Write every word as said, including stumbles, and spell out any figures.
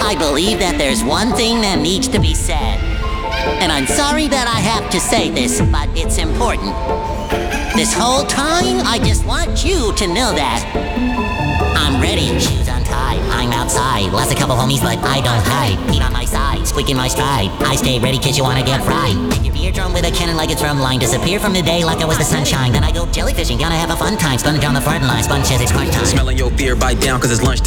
I believe that there's one thing that needs to be said. And I'm sorry that I have to say this, but it's important. This whole time, I just want you to know that I'm ready. Shoes untied, I'm outside. Lost a couple homies, but I don't hide. Feet on my side, squeaking my stride. I stay ready, cause you wanna get fried. Take your eardrum with a cannon like it's from line. Disappear from the day like I was the sunshine. Then I go jellyfishing, gonna have a fun time. Sponge on the front line, sponge says it's crunch time. Smelling your beer, bite down cause it's lunchtime.